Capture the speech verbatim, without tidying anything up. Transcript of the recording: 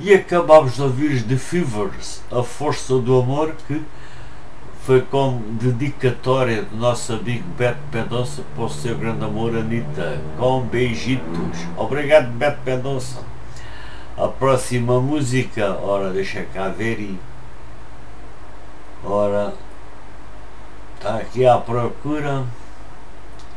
E acabámos de ouvir The Fevers, A Força do Amor, que foi com dedicatória do nosso amigo Beto Mendonça para o seu grande amor, Anitta, com beijitos. Obrigado, Beto Mendonça. A próxima música, ora, deixa cá ver e... Ora, está aqui à procura...